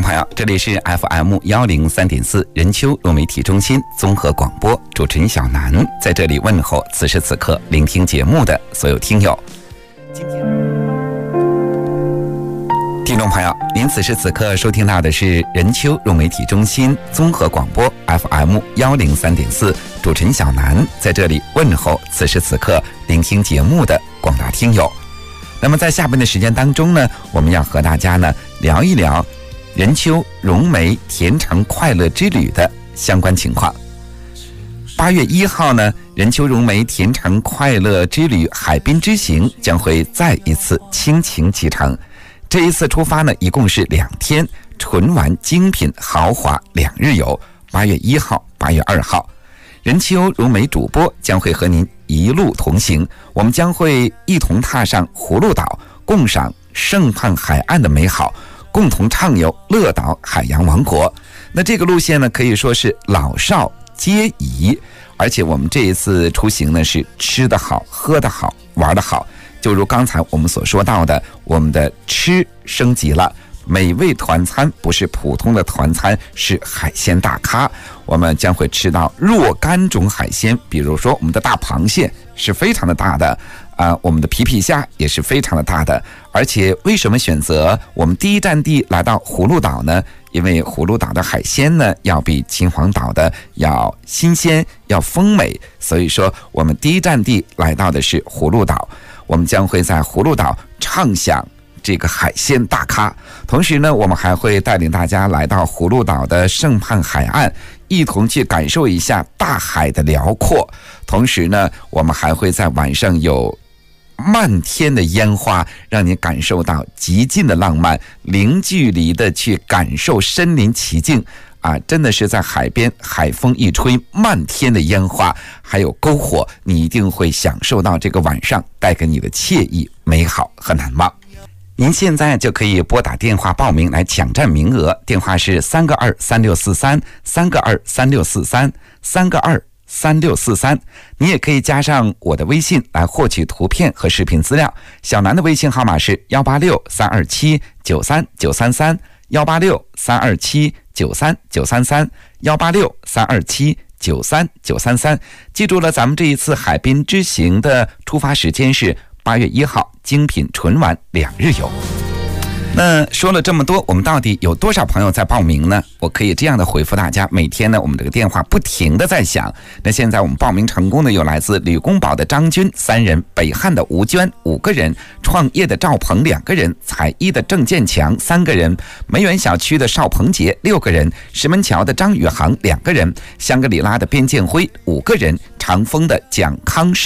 朋友，这里是 FM103.4 人丘融媒体中心综合广播，主持人小南在这里问候此时此刻聆听节目的所有听友。听众朋友，您此时此刻收听到的是人丘融媒体中心综合广播 FM103.4， 主持人小南在这里问候此时此刻聆听节目的广大听友。那么在下边的时间当中呢，我们要和大家呢聊一聊人丘融媒甜橙快乐之旅的相关情况。8月1号呢，人丘融媒甜橙快乐之旅海滨之行将会再一次倾情启程。这一次出发呢，一共是2天，纯玩精品豪华2日游。8月1号、8月2号，人丘融媒主播将会和您一路同行，我们将会一同踏上葫芦岛，共赏圣畔海岸的美好，共同畅游乐岛海洋王国。那这个路线呢，可以说是老少皆宜，而且我们这一次出行呢，是吃得好、喝得好、玩得好。就如刚才我们所说到的，我们的吃升级了，美味团餐不是普通的团餐，是海鲜大咖。我们将会吃到若干种海鲜，比如说我们的大螃蟹是非常的大的我们的皮皮虾也是非常的大的。而且为什么选择我们第一站地来到葫芦岛呢？因为葫芦岛的海鲜呢，要比秦皇岛的要新鲜，要丰美，所以说我们第一站地来到的是葫芦岛。我们将会在葫芦岛畅享这个海鲜大咖，同时呢，我们还会带领大家来到葫芦岛的圣畔海岸，一同去感受一下大海的辽阔。同时呢，我们还会在晚上有漫天的烟花，让你感受到极尽的浪漫，零距离的去感受身临其境真的是在海边，海风一吹，漫天的烟花还有篝火，你一定会享受到这个晚上带给你的惬意、美好和难忘。您现在就可以拨打电话报名来抢占名额，电话是3223643 3223643 3223643。你也可以加上我的微信来获取图片和视频资料。小南的微信号码是186-327-93933 186-327-93933 186-327-93933。记住了，咱们这一次海滨之行的出发时间是8月1号，精品纯玩2日游。那说了这么多，我们到底有多少朋友在报名呢？我可以这样的回复大家，每天呢，我们这个电话不停的在响。那现在我们报名成功的有来自吕公堡的张军3人，北汉的吴娟5个人，创业的赵鹏2个人，采一的郑建强3个人，梅园小区的邵鹏杰6个人，石门桥的张宇航2个人，香格里拉的边建辉5个人，长丰的蒋康